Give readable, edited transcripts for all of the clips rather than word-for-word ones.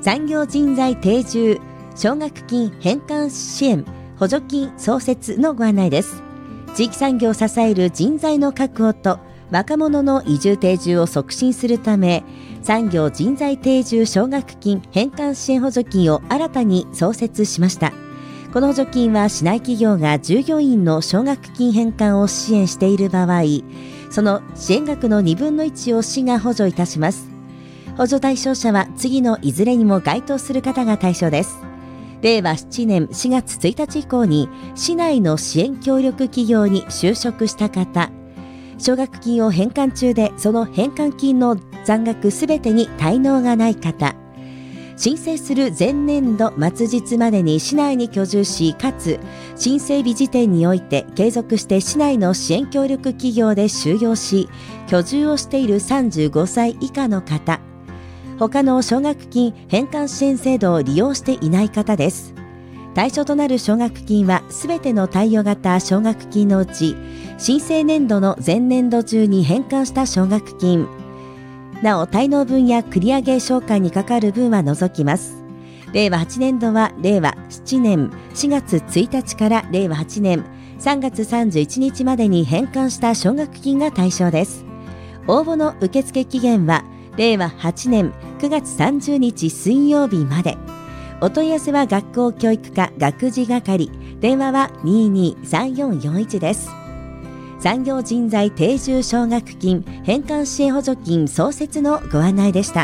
産業人材定住奨学金返還支援補助金創設のご案内です。地域産業を支える人材の確保と若者の移住定住を促進するため、産業人材定住奨学金返還支援補助金を新たに創設しました。この補助金は市内企業が従業員の奨学金返還を支援している場合、その支援額の2分の1を市が補助いたします。補助対象者は次のいずれにも該当する方が対象です。令和7年4月1日以降に市内の支援協力企業に就職した方、奨学金を返還中でその返還金の残額すべてに滞納がない方、申請する前年度末日までに市内に居住し、かつ申請日時点において継続して市内の支援協力企業で就業し、居住をしている35歳以下の方、他の奨学金返還支援制度を利用していない方です。対象となる奨学金はすべての貸与型奨学金のうち、申請年度の前年度中に返還した奨学金、なお滞納分や繰り上げ償還にかかる分は除きます。令和8年度は令和7年4月1日から令和8年3月31日までに返還した奨学金が対象です。応募の受付期限は令和8年9月30日水曜日まで。お問い合わせは学校教育課学事係、電話は 223441 です。産業人材定住奨学金返還支援補助金創設のご案内でした。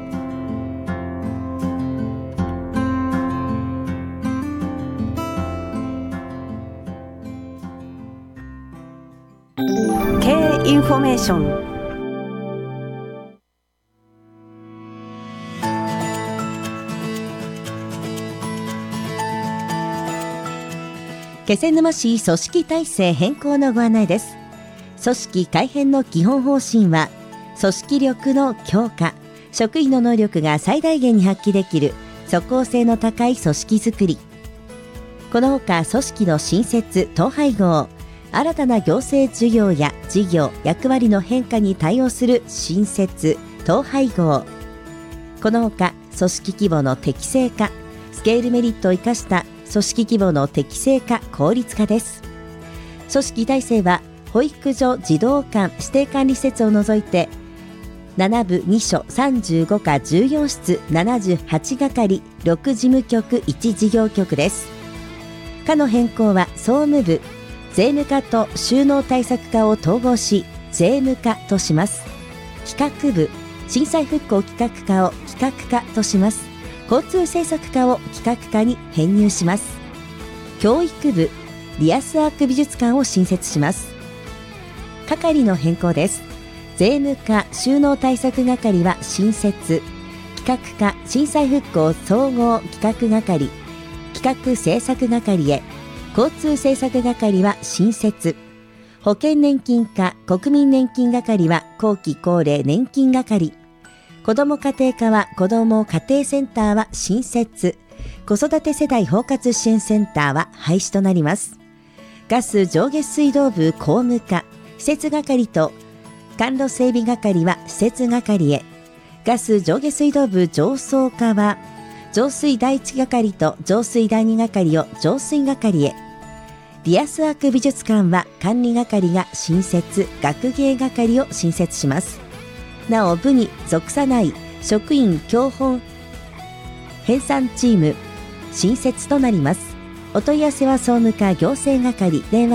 経営インフォメーション。 気仙沼市組織体制変更のご案内です。組織改編の基本方針は、組織力の強化、職員の能力が最大限に発揮できる即効性の高い組織づくり。このほか組織の新設・統廃合、新たな行政事業や事業・役割の変化に対応する新設・統廃合。このほか組織規模の適正化、スケールメリットを生かした組織規模の適正化・効率化です。組織体制は保育所、児童館、指定管理施設を除いて7部2所35課14室78係6事務局1事業局です。課の変更は総務部、税務課と収納対策課を統合し税務課とします。企画部、震災復興企画課を企画課とします。交通政策課を企画課に編入します。教育部、リアスアーク美術館を新設します。係の変更です。税務課収納対策係は新設、企画課震災復興総合企画係、企画政策係へ、交通政策係は新設、保険年金課国民年金係は後期高齢年金係、子ども家庭課は子ども家庭センターは新設、子育て世代包括支援センターは廃止となります。ガス上下水道部工務課、施設係と管路整備係は施設係へ、ガス上下水道部上層課は浄水第一係と浄水第二係を浄水係へ、リアスアーク美術館は管理係が新設、学芸係を新設します。なお部に属さない職員教本編纂チーム新設となります。お問い合わせは総務課行政係、電話